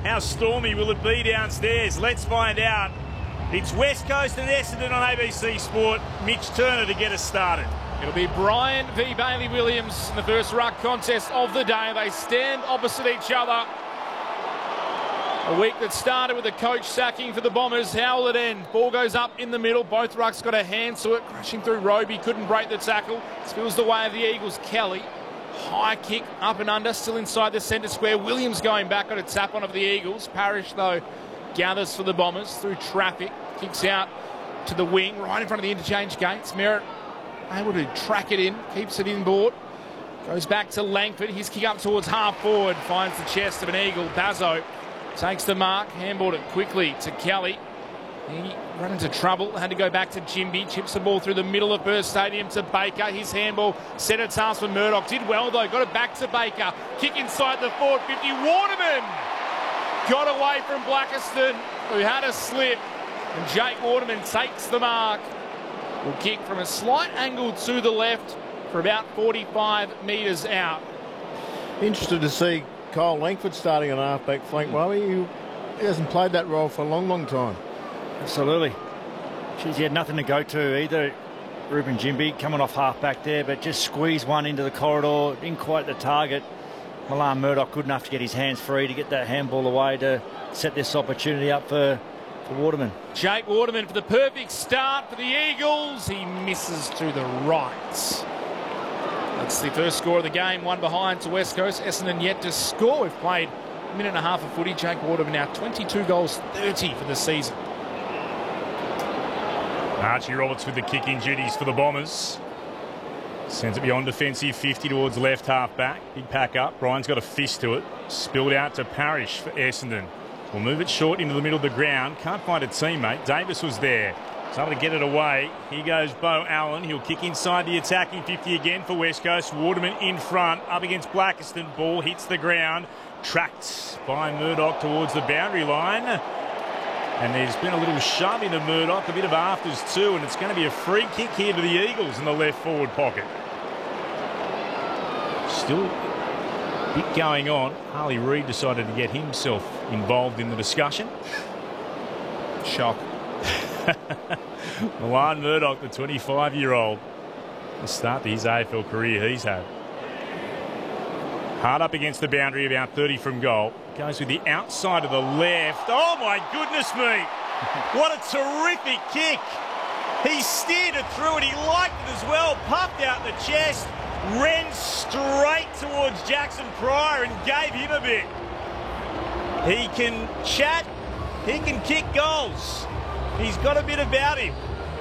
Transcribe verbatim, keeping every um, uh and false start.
How stormy will it be downstairs? Let's find out. It's West Coast and Essendon on A B C Sport. Mitch Turner to get us started. It'll be Brian v Bailey Williams in the first ruck contest of the day. They stand opposite each other. A week that started with a coach sacking for the Bombers. How will it end? Ball goes up in the middle. Both rucks got a hand to it. Crashing through Roby. Couldn't break the tackle. Spills the way of the Eagles. Kelly. High kick up and under. Still inside the centre square. Williams going back. Got a tap on of the Eagles. Parrish, though, gathers for the Bombers through traffic. Kicks out to the wing. Right in front of the interchange gates. Merritt able to track it in. Keeps it inboard. Goes back to Langford. His kick up towards half forward. Finds the chest of an Eagle. Bazzo takes the mark, handballed it quickly to Kelly. He ran into trouble, had to go back to Jimby. Chips the ball through the middle of Burst Stadium to Baker. His handball set a task for Murdoch. Did well though, got it back to Baker. Kick inside the forward fifty. Waterman got away from Blackiston, who had a slip. And Jake Waterman takes the mark. Will kick from a slight angle to the left for about forty-five metres out. Interested to see Kyle Langford starting on halfback flank. Well, he, he hasn't played that role for a long, long time. Absolutely. Geez, he had nothing to go to either. Ruben Jimby coming off halfback there, but just squeezed one into the corridor, didn't quite the target. Milan Murdoch good enough to get his hands free to get that handball away to set this opportunity up for, for Waterman. Jake Waterman for the perfect start for the Eagles. He misses to the right. That's the first score of the game, one behind to West Coast. Essendon yet to score. We've played a minute and a half of footy. Jake Waterman now twenty-two goals, thirty for the season. Archie Roberts with the kicking duties for the Bombers. Sends it beyond defensive fifty towards left half back. Big pack up. Brian's got a fist to it. Spilled out to Parrish for Essendon. We'll move it short into the middle of the ground. Can't find a teammate. Davis was there. He's able to get it away. Here goes Bo Allen. He'll kick inside the attacking fifty again for West Coast. Waterman in front, up against Blackiston. Ball hits the ground. Tracked by Murdoch towards the boundary line. And there's been a little shove into Murdoch, a bit of afters too, and it's going to be a free kick here to the Eagles in the left forward pocket. Still a bit going on. Harley Reid decided to get himself involved in the discussion. Shock. Milan Murdoch, the twenty-five-year-old, the start to his A F L career he's had. Hard up against the boundary, about thirty from goal. Goes with the outside of the left. Oh, my goodness me. What a terrific kick. He steered it through and he liked it as well. Puffed out the chest, ran straight towards Jackson Pryor and gave him a bit. He can chat, he can kick goals. He's got a bit about him.